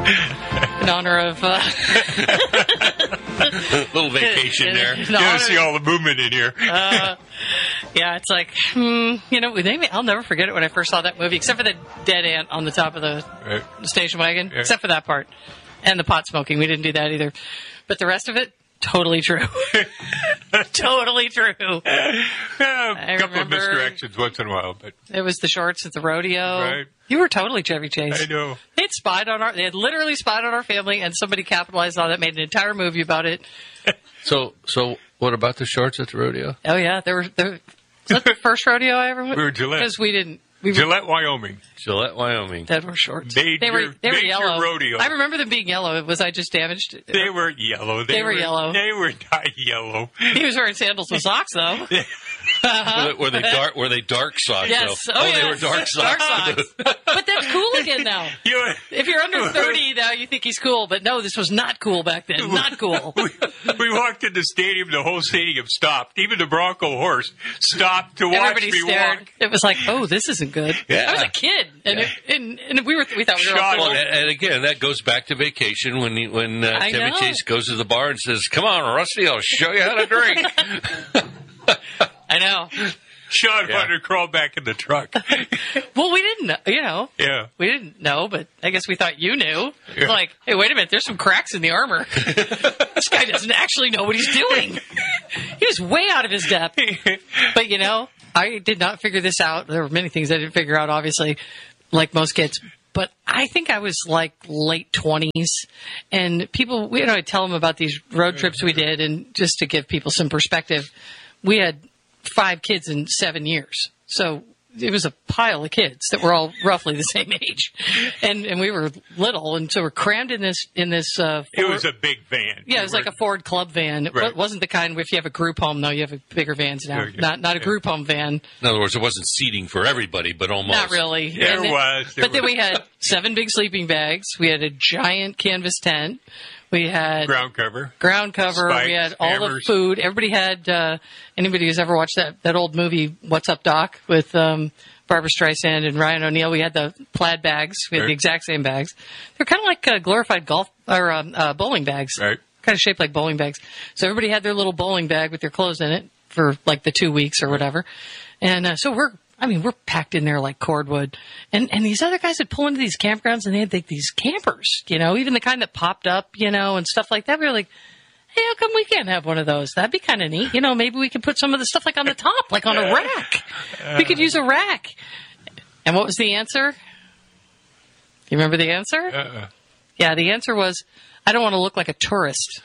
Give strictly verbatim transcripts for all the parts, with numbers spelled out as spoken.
in honor of... Uh, little vacation in, there. in You gotta honor- see all the movement in here. uh, yeah, it's like, hmm, you know, maybe I'll never forget it when I first saw that movie, except for the dead ant on the top of the Right. station wagon, Yeah. except for that part. And the pot smoking. We didn't do that either. But the rest of it, totally true. Totally true. Yeah, I a couple remember- of misdirections once in a while, but It was the shorts at the rodeo. Right. You were totally Chevy Chase. I know. They had spied on our, they had literally spied on our family, and somebody capitalized on it, made an entire movie about it. So, so what about the shorts at the rodeo? Oh yeah, there were, there, was that the first rodeo I ever went? We were Gillette. Because we didn't, we were, Gillette, Wyoming. Gillette, Wyoming. that were shorts. Major- they were, they were major yellow. rodeo. I remember them being yellow. Was I just damaged? They were yellow. They, They were yellow. They were not yellow. He was wearing sandals with socks, though. Were, they, were they dark? Were they dark socks? Yes. Though? Oh, they yes. were dark socks. Dark socks. But that's cool again now. You, If you're under thirty now, you think he's cool. But no, this was not cool back then. Not cool. we, we walked in the stadium. The whole stadium stopped. Even the Bronco horse stopped to watch Everybody me stared. walk. It was like, oh, this isn't good. Yeah. I was a kid, and Yeah. it, and, and we were we thought we were all Shot. cool. Well, and, and again, that goes back to vacation when he, when uh, I Chevy know. Chase goes to the bar and says, "Come on, Rusty, I'll show you how to drink." I know. Sean Yeah. wanted to crawl back in the truck. Well, we didn't know, you know. Yeah. We didn't know, but I guess we thought you knew. Yeah. Like, hey, wait a minute, there's some cracks in the armor. This guy doesn't actually know what he's doing. He was way out of his depth. But, you know, I did not figure this out. There were many things I didn't figure out, obviously, like most kids. But I think I was like late twenties, and people, you know, I tell them about these road trips we did, and just to give people some perspective, we had five kids in seven years. So it was a pile of kids that were all roughly the same age, and and we were little, and so we're crammed in this in this. Uh, It Ford- was a big van. yeah, it was like a Ford Club van. It wa- Right. wasn't the kind where if you have a group home, though, you have a bigger vans now. Yeah, yeah. Not not a Yeah. group home van. In other words, it wasn't seating for everybody, but almost. Not really. There And then- was, there but then was. we had seven big sleeping bags. We had a giant canvas tent. We had ground cover. ground cover. Spikes, we had all hammers. the food. Everybody had. Uh, anybody who's ever watched that that old movie, What's Up, Doc, with um, Barbara Streisand and Ryan O'Neal, we had the plaid bags. We had Right. the exact same bags. They're kind of like uh, glorified golf or um, uh, bowling bags. Right. Kind of shaped like bowling bags. So everybody had their little bowling bag with their clothes in it for like the two weeks or whatever. And uh, so we're, I mean, we're packed in there like cordwood. And and these other guys would pull into these campgrounds and they had like, these campers, you know, even the kind that popped up, you know, and stuff like that. We were like, hey, how come we can't have one of those? That'd be kind of neat. You know, maybe we could put some of the stuff like on the top, like on a rack. We could use a rack. And what was the answer? You remember the answer? Uh-uh. Yeah, the answer was, I don't want to look like a tourist.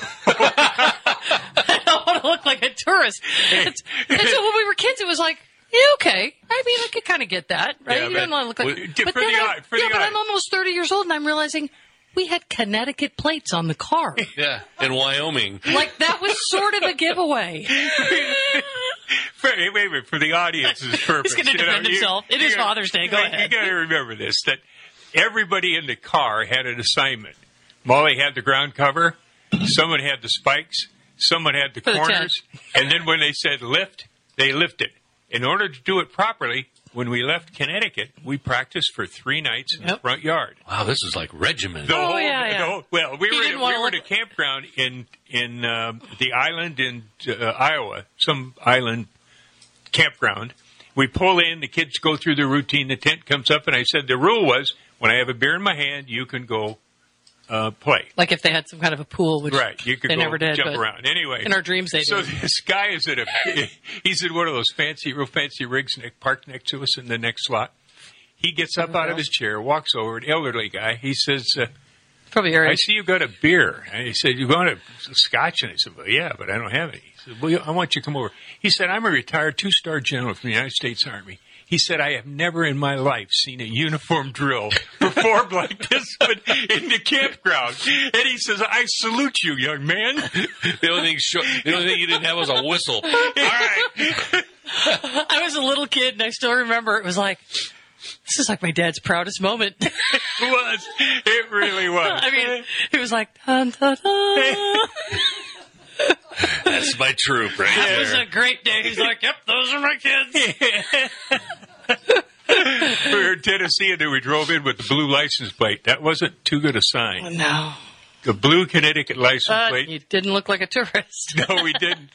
I don't want to look like a tourist. It's, and so when we were kids, it was like, yeah, okay. I mean, I could kind of get that, right? Yeah, you but- don't want to look like. well, but for then the I- eye- for yeah, the but eye. I'm almost thirty years old, and I'm realizing we had Connecticut plates on the car. Yeah, in Wyoming. Like that was sort of a giveaway. For, wait, wait, wait, for the audience's purpose. He's gonna you know, defend you- himself. It you is gotta- Father's Day. Go you ahead. got to remember this, that everybody in the car had an assignment. Molly had the ground cover. Someone had the spikes. Someone had the For the corners. And then when they said lift, they lifted. In order to do it properly, when we left Connecticut, we practiced for three nights in the Yep. front yard. Wow, this is like regimen. The Oh, whole, yeah, yeah. the whole, well, we He were, didn't we wanna were at a look- campground in in um, the island in uh, Iowa, some island campground. We pull in, the kids go through their routine, the tent comes up, and I said the rule was when I have a beer in my hand, you can go uh, play. Like if they had some kind of a pool, which Right, you could they go never did. jump but around. Anyway, in our dreams they so did. this guy is at a he's in one of those fancy, real fancy rigs ne- parked next to us in the next slot. He gets up out of his chair, walks over, an elderly guy. He says, uh, Probably your I age. see you got a beer. And he said, you want a scotch? And I said, well, yeah, but I don't have any. He said, well, I want you to come over. He said, I'm a retired two-star general from the United States Army. He said, I have never in my life seen a uniform drill performed like this one in the campground. And he says, I salute you, young man. The only thing, short, the only thing you didn't have was a whistle. All right. I was a little kid, and I still remember it was like, this is like my dad's proudest moment. It was. It really was. I mean, it was like, dun, dun, dun. That's my troop right That was there. a great day. He's like, yep, those are my kids. we were Tennessee, and then we drove in with the blue license plate. That wasn't too good a sign. No. The blue Connecticut license But plate. you didn't look like a tourist. No, we didn't.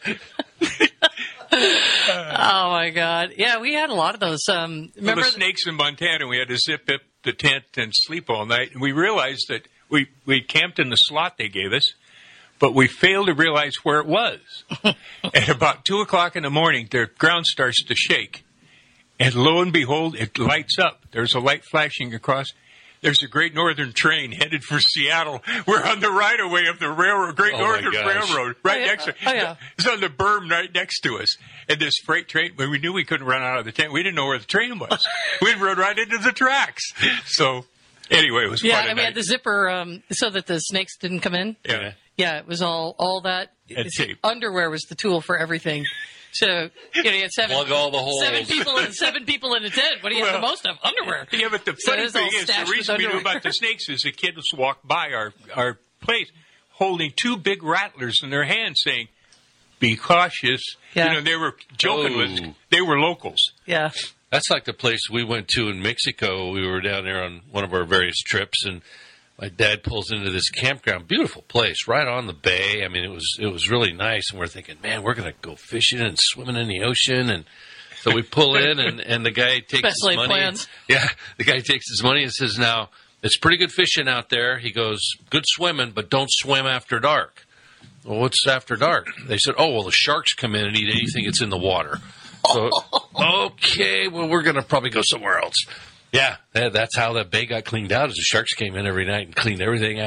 Oh, my God. Yeah, we had a lot of those. Um, Well, remember the snakes in Montana, we had to zip up the tent and sleep all night. And we realized that we, we camped in the slot they gave us, but we failed to realize where it was. At about two o'clock in the morning, the ground starts to shake. And lo and behold, it lights up. There's a light flashing across. There's a Great Northern train headed for Seattle. We're on the right-of-way of the railroad, Great Oh, my Northern gosh. Railroad, right Oh, yeah. next to Oh, yeah. It's on the berm right next to us. And this freight train, when we knew we couldn't run out of the tent, we didn't know where the train was. We'd run right into the tracks. So, anyway, it was Yeah, fun. and we had the zipper um, so that the snakes didn't come in. Yeah. Yeah, it was all all that. And it's- tape. Underwear was the tool for everything. So, you know, you had seven, Plug all the holes. seven people in seven people in a tent. What do you have the Well, most of? Underwear. Yeah, but the So funny it's all thing is, the stashed reason with we knew underwear. about the snakes is the kids walked by our, our place holding two big rattlers in their hands saying, be cautious. Yeah. You know, they were joking Oh. with, they were locals. Yeah. That's like the place we went to in Mexico. We were down there on one of our various trips, and my dad pulls into this campground. Beautiful place, right on the bay. I mean, it was it was really nice. And we're thinking, man, we're going to go fishing and swimming in the ocean. And so we pull in, and, and the guy takes Best his laid money. plans. Yeah, the guy takes his money and says, now, it's pretty good fishing out there. He goes, good swimming, but don't swim after dark. Well, what's after dark? They said, oh, well, the sharks come in and eat anything that's in the water. So, okay, well, we're going to probably go somewhere else. Yeah, that, that's how that bay got cleaned out, is the sharks came in every night and cleaned everything out.